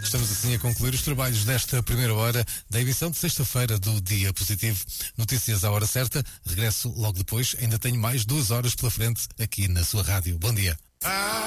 Estamos assim a concluir os trabalhos desta primeira hora da emissão de sexta-feira do Dia Positivo. Notícias à hora certa, regresso logo depois. Ainda tenho mais 2 horas pela frente aqui na sua rádio. Bom dia.